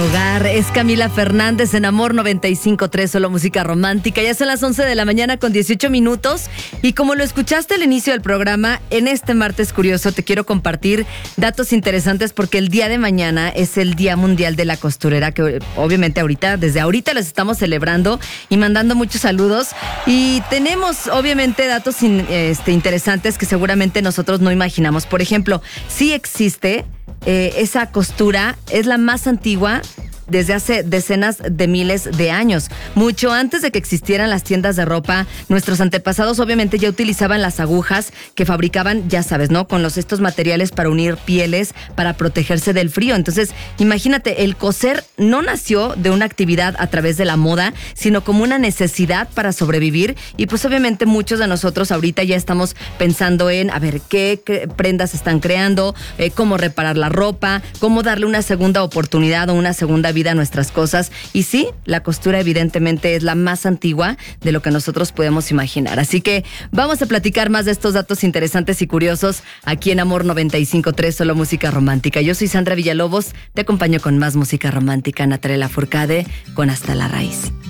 hogar. Es Camila Fernández en Amor 95.3, solo música romántica. Ya son las 11 de la mañana con 18 minutos. Y como lo escuchaste al inicio del programa, en este martes curioso te quiero compartir datos interesantes porque el día de mañana es el Día Mundial de la Costurera, que obviamente desde ahorita los estamos celebrando y mandando muchos saludos. Y tenemos obviamente datos interesantes que seguramente nosotros no imaginamos. Por ejemplo, sí existe esa costura, es la más antigua desde hace decenas de miles de años. Mucho antes de que existieran las tiendas de ropa, nuestros antepasados obviamente ya utilizaban las agujas que fabricaban, ya sabes, ¿no? Con estos materiales para unir pieles, para protegerse del frío. Entonces, imagínate, el coser no nació de una actividad a través de la moda, sino como una necesidad para sobrevivir. Y pues obviamente muchos de nosotros ahorita ya estamos pensando en, a ver, qué prendas están creando, cómo reparar la ropa, cómo darle una segunda oportunidad o una segunda vida a nuestras cosas. Y sí, la costura evidentemente es la más antigua de lo que nosotros podemos imaginar. Así que vamos a platicar más de estos datos interesantes y curiosos aquí en Amor 95.3, solo música romántica. Yo soy Sandra Villalobos, te acompaño con más música romántica. Natalia Lafourcade con Hasta la Raíz.